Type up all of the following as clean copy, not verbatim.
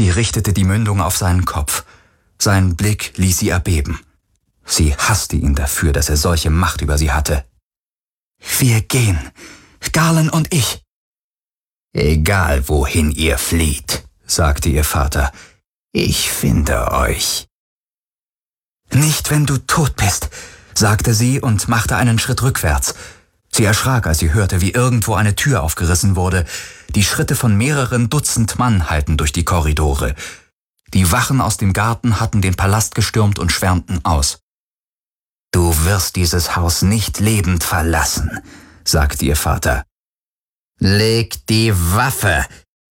Sie richtete die Mündung auf seinen Kopf. Sein Blick ließ sie erbeben. Sie hasste ihn dafür, dass er solche Macht über sie hatte. »Wir gehen, Garland und ich.« »Egal, wohin ihr flieht«, sagte ihr Vater, »ich finde euch.« »Nicht, wenn du tot bist«, sagte sie und machte einen Schritt rückwärts. Sie erschrak, als sie hörte, wie irgendwo eine Tür aufgerissen wurde. Die Schritte von mehreren Dutzend Mann hallten durch die Korridore. Die Wachen aus dem Garten hatten den Palast gestürmt und schwärmten aus. »Du wirst dieses Haus nicht lebend verlassen«, sagte ihr Vater. »Leg die Waffe!«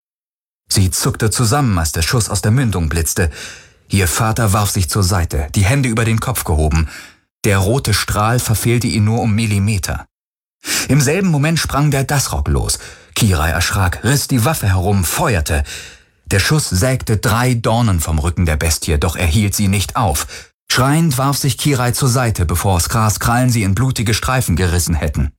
Sie zuckte zusammen, als der Schuss aus der Mündung blitzte. Ihr Vater warf sich zur Seite, die Hände über den Kopf gehoben. Der rote Strahl verfehlte ihn nur um Millimeter. Im selben Moment sprang der Dasrock los. Kirai erschrak, riss die Waffe herum, feuerte. Der Schuss sägte 3 Dornen vom Rücken der Bestie, doch er hielt sie nicht auf. Schreiend warf sich Kirai zur Seite, bevor Skars Krallen sie in blutige Streifen gerissen hätten.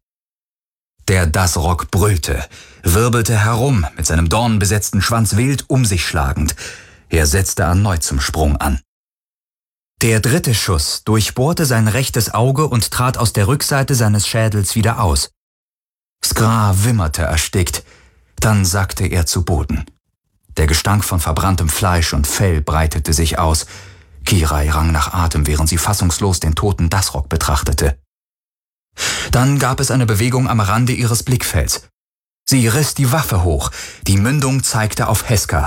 Der Dasrock brüllte, wirbelte herum, mit seinem dornenbesetzten Schwanz wild um sich schlagend. Er setzte erneut zum Sprung an. Der 3. Schuss durchbohrte sein rechtes Auge und trat aus der Rückseite seines Schädels wieder aus. Skar wimmerte erstickt, dann sackte er zu Boden. Der Gestank von verbranntem Fleisch und Fell breitete sich aus. Kirai rang nach Atem, während sie fassungslos den toten Dasrock betrachtete. Dann gab es eine Bewegung am Rande ihres Blickfelds. Sie riss die Waffe hoch, die Mündung zeigte auf Heska.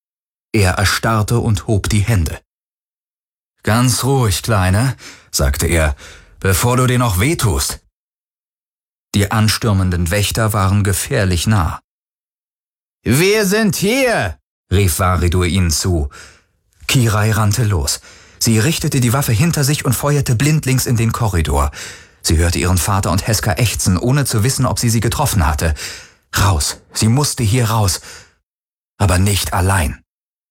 Er erstarrte und hob die Hände. »Ganz ruhig, Kleine«, sagte er, »bevor du dir noch wehtust.« Die anstürmenden Wächter waren gefährlich nah. »Wir sind hier«, rief Varidur ihnen zu. Kirai rannte los. Sie richtete die Waffe hinter sich und feuerte blindlings in den Korridor. Sie hörte ihren Vater und Heska ächzen, ohne zu wissen, ob sie getroffen hatte. Raus, sie musste hier raus, aber nicht allein.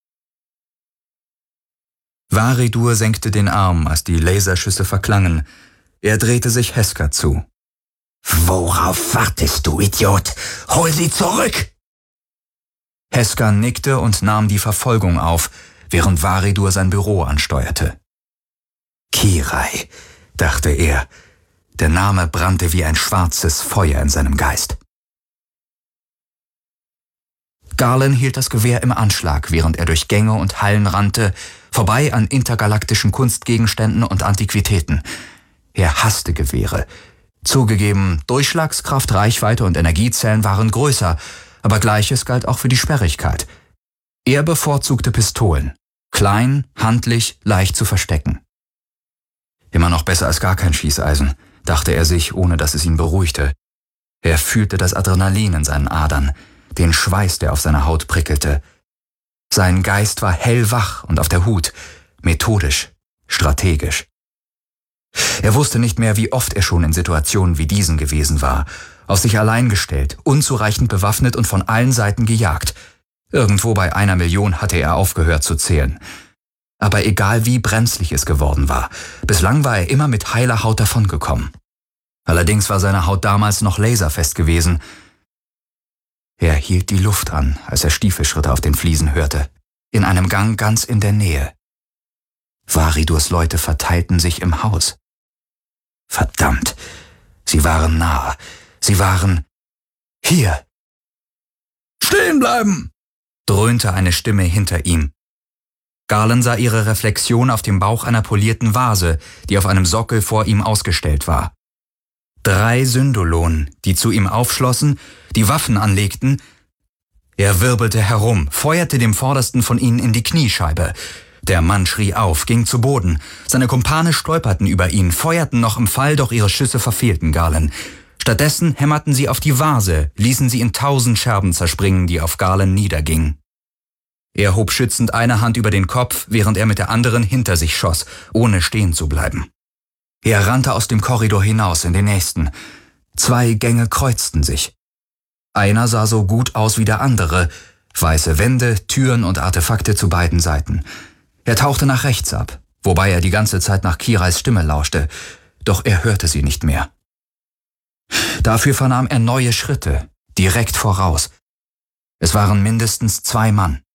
Varidur senkte den Arm, als die Laserschüsse verklangen. Er drehte sich Heska zu. »Worauf wartest du, Idiot? Hol sie zurück!« Heska nickte und nahm die Verfolgung auf, während Varidur sein Büro ansteuerte. Kirai, dachte er. Der Name brannte wie ein schwarzes Feuer in seinem Geist. Garland hielt das Gewehr im Anschlag, während er durch Gänge und Hallen rannte, vorbei an intergalaktischen Kunstgegenständen und Antiquitäten. Er hasste Gewehre. Zugegeben, Durchschlagskraft, Reichweite und Energiezellen waren größer, aber Gleiches galt auch für die Sperrigkeit. Er bevorzugte Pistolen. Klein, handlich, leicht zu verstecken. Immer noch besser als gar kein Schießeisen, dachte er sich, ohne dass es ihn beruhigte. Er fühlte das Adrenalin in seinen Adern, den Schweiß, der auf seiner Haut prickelte. Sein Geist war hellwach und auf der Hut, methodisch, strategisch. Er wusste nicht mehr, wie oft er schon in Situationen wie diesen gewesen war, auf sich allein gestellt, unzureichend bewaffnet und von allen Seiten gejagt. Irgendwo bei 1 Million hatte er aufgehört zu zählen. Aber egal wie brenzlig es geworden war, bislang war er immer mit heiler Haut davongekommen. Allerdings war seine Haut damals noch laserfest gewesen. Er hielt die Luft an, als er Stiefelschritte auf den Fliesen hörte, in einem Gang ganz in der Nähe. Varidurs Leute verteilten sich im Haus. Verdammt, sie waren nah, sie waren hier. »Stehen bleiben!« dröhnte eine Stimme hinter ihm. Garland sah ihre Reflexion auf dem Bauch einer polierten Vase, die auf einem Sockel vor ihm ausgestellt war. 3 Syndolonen, die zu ihm aufschlossen, die Waffen anlegten. Er wirbelte herum, feuerte dem vordersten von ihnen in die Kniescheibe. Der Mann schrie auf, ging zu Boden. Seine Kumpane stolperten über ihn, feuerten noch im Fall, doch ihre Schüsse verfehlten Garland. Stattdessen hämmerten sie auf die Vase, ließen sie in 1000 Scherben zerspringen, die auf Garland niedergingen. Er hob schützend eine Hand über den Kopf, während er mit der anderen hinter sich schoss, ohne stehen zu bleiben. Er rannte aus dem Korridor hinaus in den nächsten. 2 Gänge kreuzten sich. Einer sah so gut aus wie der andere, weiße Wände, Türen und Artefakte zu beiden Seiten. Er tauchte nach rechts ab, wobei er die ganze Zeit nach Kirais Stimme lauschte, doch er hörte sie nicht mehr. Dafür vernahm er neue Schritte, direkt voraus. Es waren mindestens 2 Mann.